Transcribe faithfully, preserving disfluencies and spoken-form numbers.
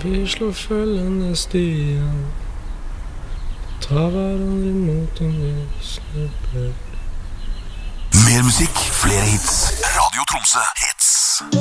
Vi slår følgende stien, tar hverandre imot en vi snubler. Mer musikk, flere hits. Radio Tromsø, het